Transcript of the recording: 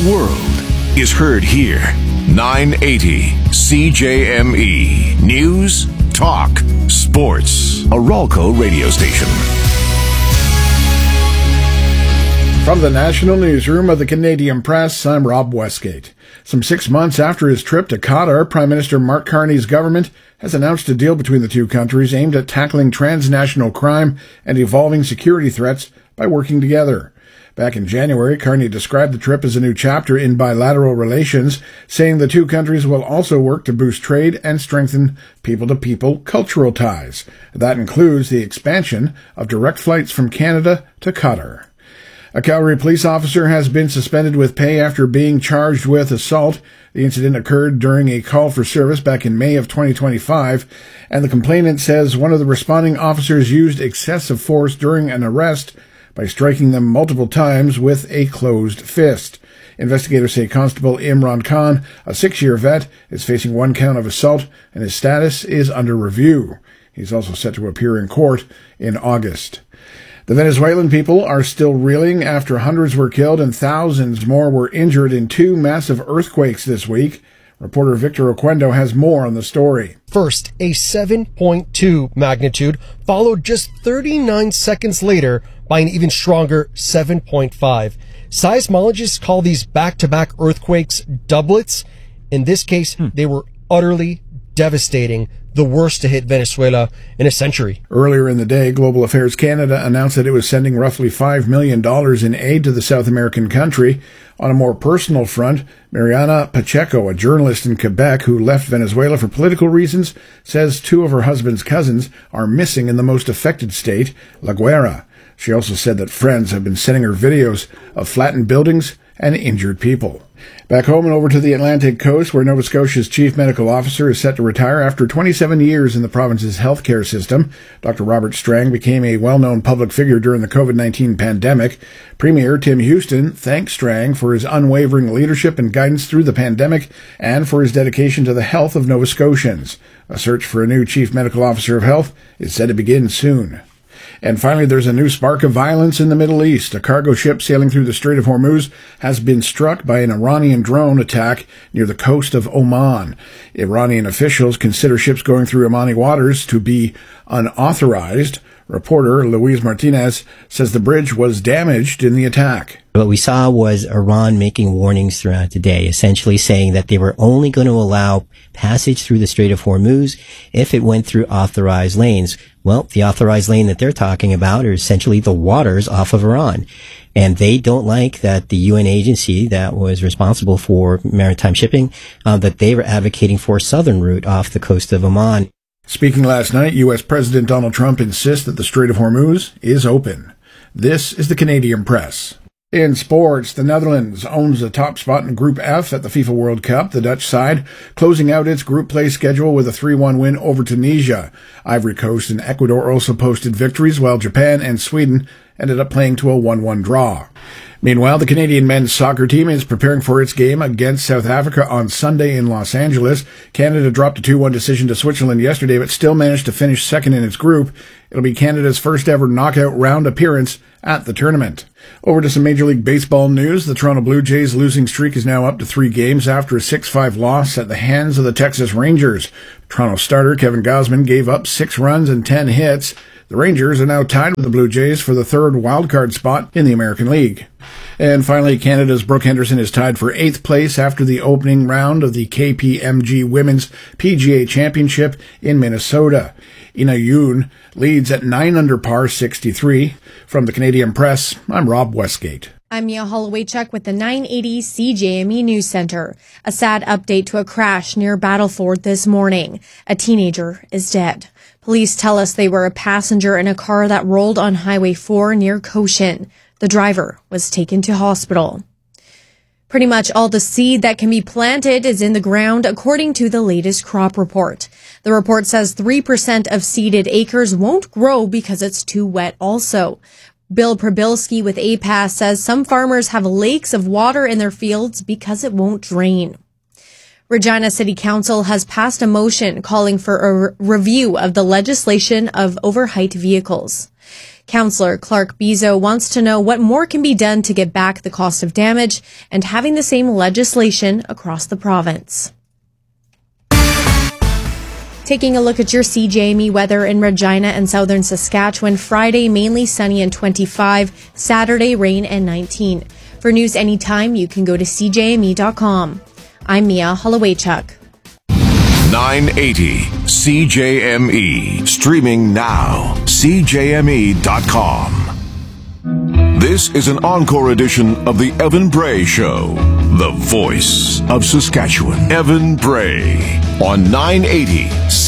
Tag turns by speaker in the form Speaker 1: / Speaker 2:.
Speaker 1: world is heard here. 980 CJME. News, talk, sports. A Ralco radio station.
Speaker 2: From the National Newsroom of the Canadian Press, I'm Rob Westgate. Some 6 months after his trip to Qatar, Prime Minister Mark Carney's government has announced a deal between the two countries aimed at tackling transnational crime and evolving security threats by working together. Back in January, Carney described the trip as a new chapter in bilateral relations, saying the two countries will also work to boost trade and strengthen people-to-people cultural ties. That includes the expansion of direct flights from Canada to Qatar. A Calgary police officer has been suspended with pay after being charged with assault. The incident occurred during a call for service back in May of 2025, and the complainant says one of the responding officers used excessive force during an arrest by striking them multiple times with a closed fist. Investigators say Constable Imran Khan, a 6-year vet, is facing 1 count of assault, and his status is under review. He's also set to appear in court in August. The Venezuelan people are still reeling after hundreds were killed and thousands more were injured in 2 massive earthquakes this week. Reporter Victor Oquendo has more on the story.
Speaker 3: First, a 7.2 magnitude, followed just 39 seconds later by an even stronger 7.5. Seismologists call these back-to-back earthquakes doublets. In this case, they were utterly devastating, the worst to hit Venezuela in a century.
Speaker 2: Earlier in the day, Global Affairs Canada announced that it was sending roughly $5 million in aid to the South American country. On a more personal front, Mariana Pacheco, a journalist in Quebec who left Venezuela for political reasons, says 2 of her husband's cousins are missing in the most affected state, La Guaira. She also said that friends have been sending her videos of flattened buildings and injured people. Back home and over to the Atlantic coast, where Nova Scotia's chief medical officer is set to retire after 27 years in the province's healthcare system. Dr. Robert Strang became a well-known public figure during the COVID-19 pandemic. Premier Tim Houston thanked Strang for his unwavering leadership and guidance through the pandemic and for his dedication to the health of Nova Scotians. A search for a new chief medical officer of health is set to begin soon. And finally, there's a new spark of violence in the Middle East. A cargo ship sailing through the Strait of Hormuz has been struck by an Iranian drone attack near the coast of Oman. Iranian officials consider ships going through Omani waters to be unauthorized. Reporter Luis Martinez says the bridge was damaged in the attack.
Speaker 4: What we saw was Iran making warnings throughout the day, essentially saying that they were only going to allow passage through the Strait of Hormuz if it went through authorized lanes. Well, the authorized lane that they're talking about are essentially the waters off of Iran. And they don't like that the UN agency that was responsible for maritime shipping, that they were advocating for a southern route off the coast of Oman.
Speaker 2: Speaking last night, U.S. President Donald Trump insists that the Strait of Hormuz is open. This is the Canadian Press. In sports, the Netherlands owns the top spot in Group F at the FIFA World Cup, the Dutch side closing out its group play schedule with a 3-1 win over Tunisia. Ivory Coast and Ecuador also posted victories, while Japan and Sweden ended up playing to a 1-1 draw. Meanwhile, the Canadian men's soccer team is preparing for its game against South Africa on Sunday in Los Angeles. Canada dropped a 2-1 decision to Switzerland yesterday, but still managed to finish second in its group. It'll be Canada's first ever knockout round appearance at the tournament. Over to some Major League Baseball news. The Toronto Blue Jays losing streak is now up to 3 games after a 6-5 loss at the hands of the Texas Rangers. Toronto starter Kevin Gausman gave up 6 runs and 10 hits. The Rangers are now tied with the Blue Jays for the 3rd wildcard spot in the American League. And finally, Canada's Brooke Henderson is tied for 8th place after the opening round of the KPMG Women's PGA Championship in Minnesota. Ina Yoon leads at 9 under par 63. From the Canadian Press, I'm Rob Westgate.
Speaker 5: I'm Mia Holloway-Chuck with the 980 CJME News Center. A sad update to a crash near Battleford this morning. A teenager is dead. Police tell us they were a passenger in a car that rolled on Highway 4 near Cochin. The driver was taken to hospital. Pretty much all the seed that can be planted is in the ground, according to the latest crop report. The report says 3% of seeded acres won't grow because it's too wet also. Bill Prabilski with APAS says some farmers have lakes of water in their fields because it won't drain. Regina City Council has passed a motion calling for a review of the legislation of overheight vehicles. Councillor Clark Bezo wants to know what more can be done to get back the cost of damage and having the same legislation across the province. Taking a look at your CJME weather in Regina and southern Saskatchewan. Friday, mainly sunny and 25. Saturday, rain and 19. For news anytime, you can go to CJME.com. I'm Mia Hollowaychuk.
Speaker 1: 980 CJME. Streaming now. CJME.com. This is an encore edition of the Evan Bray Show. The voice of Saskatchewan. Evan Bray on 980